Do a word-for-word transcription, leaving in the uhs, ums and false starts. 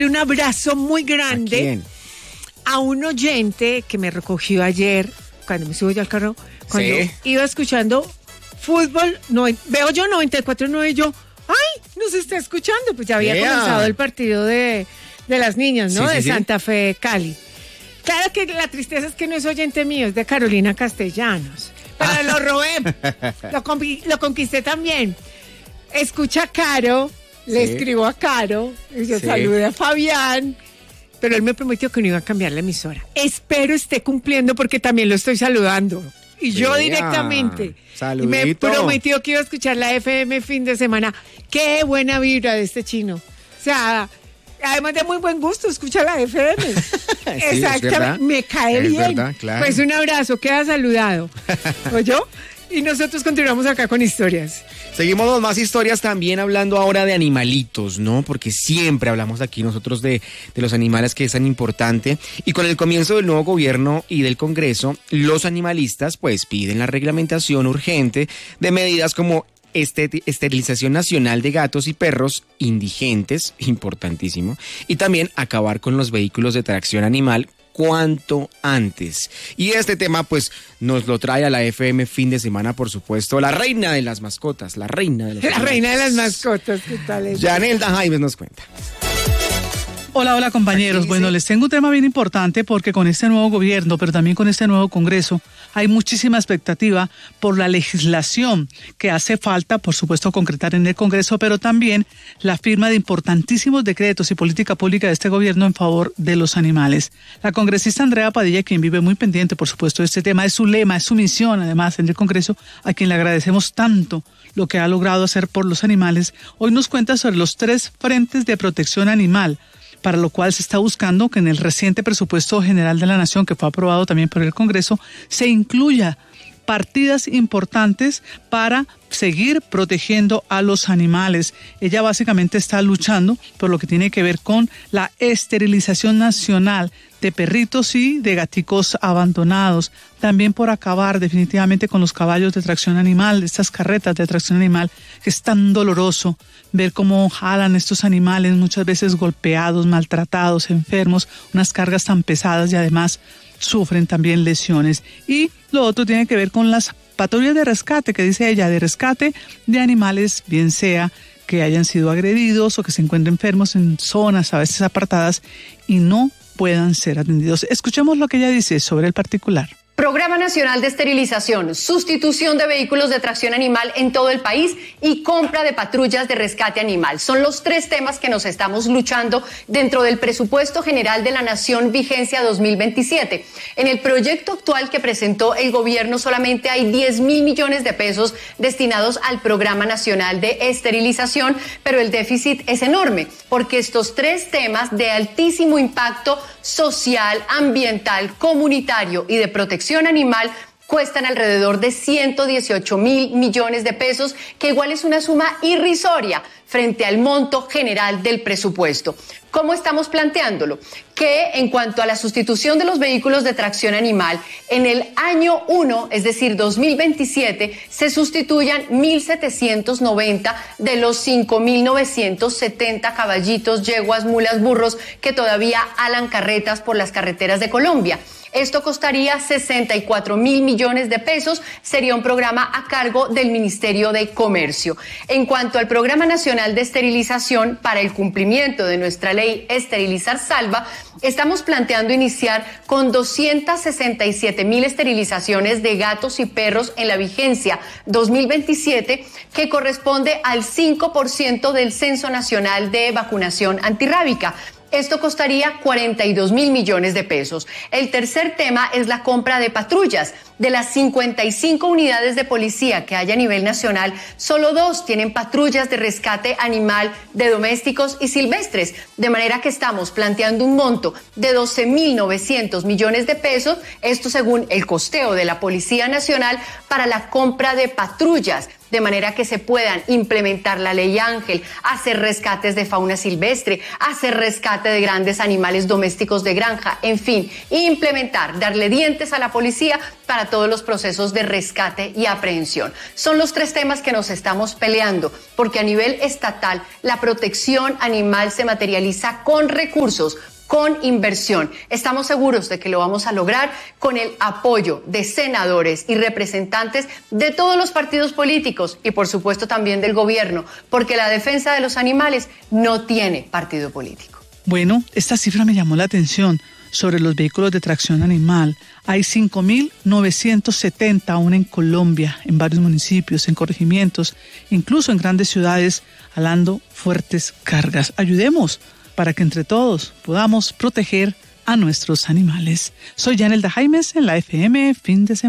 Un abrazo muy grande. ¿A quién? A un oyente que me recogió ayer, cuando me subo yo al carro, cuando Sí. iba escuchando fútbol, no, veo yo noventa y cuatro nueve y yo, ¡ay! Nos está escuchando. Pues ya había Yeah. comenzado el partido de, de las niñas, ¿no? Sí, sí, de sí. Santa Fe, Cali. Claro que la tristeza es que no es oyente mío, es de Carolina Castellanos. Pero Ah. lo robé, lo, conqui- lo conquisté también. Escucha a Caro, le Sí. escribo a Caro, y yo Sí. saludé a Fabián, pero él me prometió que no iba a cambiar la emisora. Espero esté cumpliendo porque también lo estoy saludando. Y yo Vea. directamente. Saludito. Me prometió que iba a escuchar la F M fin de semana. Qué buena vibra de este chino. O sea, además de muy buen gusto, escucha la F M. es verdad. Exactamente, me cae Es bien. verdad, claro. Pues un abrazo, queda saludado. ¿Oyó? Y nosotros continuamos acá con historias. Seguimos con más historias también hablando ahora de animalitos, ¿no? Porque siempre hablamos aquí nosotros de, de los animales, que es tan importante. Y con el comienzo del nuevo gobierno y del Congreso, los animalistas pues piden la reglamentación urgente de medidas como este- esterilización nacional de gatos y perros indigentes, importantísimo, y también acabar con los vehículos de tracción animal cuanto antes. Y este tema pues nos lo trae a la F M fin de semana, por supuesto, la reina de las mascotas, la reina de los La animales. reina de las mascotas, ¿qué tal es? Yanelda Jaimes nos cuenta. Hola, hola compañeros. Aquí Bueno, dice- les tengo un tema bien importante porque con este nuevo gobierno, pero también con este nuevo Congreso, hay muchísima expectativa por la legislación que hace falta, por supuesto, concretar en el Congreso, pero también la firma de importantísimos decretos y política pública de este gobierno en favor de los animales. La congresista Andrea Padilla, quien vive muy pendiente, por supuesto, de este tema, es su lema, es su misión, además, en el Congreso, a quien le agradecemos tanto lo que ha logrado hacer por los animales. Hoy nos cuenta sobre los tres frentes de protección animal, para lo cual se está buscando que en el reciente presupuesto general de la Nación, que fue aprobado también por el Congreso, se incluya partidas importantes para seguir protegiendo a los animales. Ella básicamente está luchando por lo que tiene que ver con la esterilización nacional de perritos y de gaticos abandonados, también por acabar definitivamente con los caballos de tracción animal, estas carretas de tracción animal, que es tan doloroso ver cómo jalan estos animales muchas veces golpeados, maltratados, enfermos, unas cargas tan pesadas y además sufren también lesiones. Y lo otro tiene que ver con las patrullas de rescate, que dice ella, de rescate de animales, bien sea que hayan sido agredidos o que se encuentren enfermos en zonas a veces apartadas y no puedan ser atendidos. Escuchemos lo que ella dice sobre el particular. Programa Nacional de Esterilización, sustitución de vehículos de tracción animal en todo el país y compra de patrullas de rescate animal. Son los tres temas que nos estamos luchando dentro del Presupuesto General de la Nación Vigencia dos mil veintisiete. En el proyecto actual que presentó el gobierno solamente hay diez mil millones de pesos destinados al Programa Nacional de Esterilización, pero el déficit es enorme porque estos tres temas de altísimo impacto social, ambiental, comunitario y de protección animal cuestan alrededor de ciento dieciocho mil millones de pesos, que igual es una suma irrisoria frente al monto general del presupuesto. ¿Cómo estamos planteándolo? Que en cuanto a la sustitución de los vehículos de tracción animal, en el año uno, es decir, dos mil veintisiete, se sustituyan mil setecientos noventa de los cinco mil novecientos setenta caballitos, yeguas, mulas, burros que todavía alan carretas por las carreteras de Colombia. Esto costaría sesenta y cuatro mil millones de pesos, sería un programa a cargo del Ministerio de Comercio. En cuanto al Programa Nacional de Esterilización, para el cumplimiento de nuestra ley Esterilizar Salva, estamos planteando iniciar con doscientas sesenta y siete mil esterilizaciones de gatos y perros en la vigencia dos mil veintisiete, que corresponde al cinco por ciento del Censo Nacional de Vacunación Antirrábica. Esto costaría cuarenta y dos mil millones de pesos. El tercer tema es la compra de patrullas. De las cincuenta y cinco unidades de policía que hay a nivel nacional, solo dos tienen patrullas de rescate animal de domésticos y silvestres. De manera que estamos planteando un monto de doce mil novecientos millones de pesos, esto según el costeo de la Policía Nacional, para la compra de patrullas. de manera que se puedan implementar la ley Ángel, hacer rescates de fauna silvestre, hacer rescate de grandes animales domésticos de granja, en fin, implementar, darle dientes a la policía para todos los procesos de rescate y aprehensión. Son los tres temas que nos estamos peleando, porque a nivel estatal la protección animal se materializa con recursos, con inversión. Estamos seguros de que lo vamos a lograr con el apoyo de senadores y representantes de todos los partidos políticos y por supuesto también del gobierno, porque la defensa de los animales no tiene partido político. Bueno, esta cifra me llamó la atención sobre los vehículos de tracción animal. Hay cinco mil novecientos setenta aún en Colombia, en varios municipios, en corregimientos, incluso en grandes ciudades, alando fuertes cargas. Ayudemos para que entre todos podamos proteger a nuestros animales. Soy Yanelda Jaimes en la F M Fin de Semana.